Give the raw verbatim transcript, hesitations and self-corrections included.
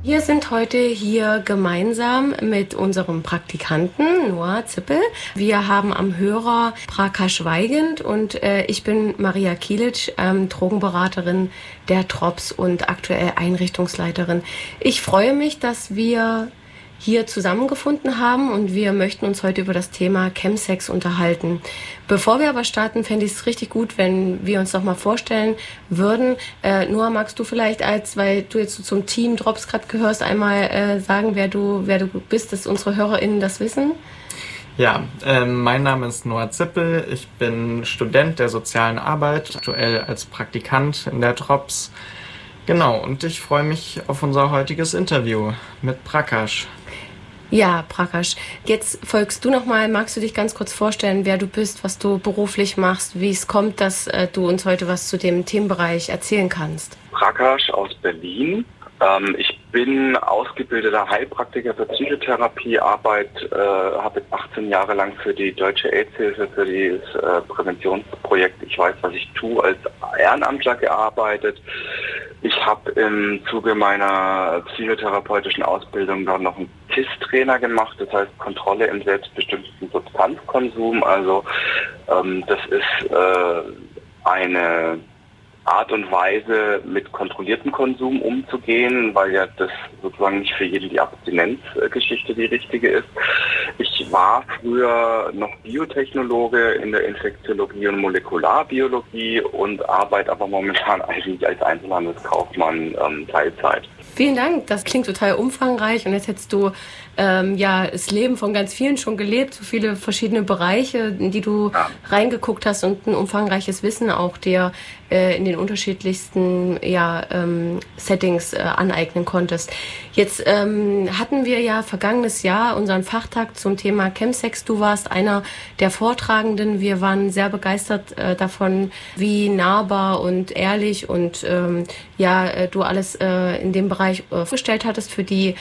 Wir sind heute hier gemeinsam mit unserem Praktikanten Noah Zippel. Wir haben am Hörer Prakash Weigand und äh, ich bin Maria Kielic, ähm, Drogenberaterin der T R O P S und aktuell Einrichtungsleiterin. Ich freue mich, dass wir hier zusammengefunden haben und wir möchten uns heute über das Thema Chemsex unterhalten. Bevor wir aber starten, fände ich es richtig gut, wenn wir uns noch mal vorstellen würden. Äh, Noah, magst du vielleicht, als weil du jetzt so zum Team T R O P S gerade gehörst, einmal äh, sagen, wer du, wer du bist, dass unsere HörerInnen das wissen? Ja, äh, mein Name ist Noah Zippel. Ich bin Student der sozialen Arbeit, aktuell als Praktikant in der T R O P S. Genau, und ich freue mich auf unser heutiges Interview mit Prakash. Ja, Prakash, jetzt folgst du nochmal. Magst du dich ganz kurz vorstellen, wer du bist, was du beruflich machst, wie es kommt, dass äh, du uns heute was zu dem Themenbereich erzählen kannst? Prakash aus Berlin. Ähm, ich bin ausgebildeter Heilpraktiker für Psychotherapie, Arbeit, äh, habe jetzt achtzehn Jahre lang für die Deutsche AIDS-Hilfe, für das äh, Präventionsprojekt Ich weiß, was ich tue, als Ehrenamtler gearbeitet. Ich habe im Zuge meiner psychotherapeutischen Ausbildung dann noch einen T I S-Trainer gemacht, das heißt Kontrolle im selbstbestimmten Substanzkonsum. Also ähm, das ist äh, eine Art und Weise, mit kontrolliertem Konsum umzugehen, weil ja das sozusagen nicht für jeden die Abstinenzgeschichte die richtige ist. Ich war früher noch Biotechnologe in der Infektiologie und Molekularbiologie und arbeite aber momentan eigentlich als Einzelhandelskaufmann ähm, Teilzeit. Vielen Dank, das klingt total umfangreich und jetzt hättest du ähm, ja das Leben von ganz vielen schon gelebt, so viele verschiedene Bereiche, in die du ja. reingeguckt hast und ein umfangreiches Wissen auch dir äh, in den unterschiedlichsten ja, ähm, Settings äh, aneignen konntest. Jetzt ähm, hatten wir ja vergangenes Jahr unseren Fachtag zum Thema Chemsex. Du warst einer der Vortragenden. Wir waren sehr begeistert äh, davon, wie nahbar und ehrlich und ähm, ja, äh, du alles äh, in dem Bereich vorgestellt hattest für die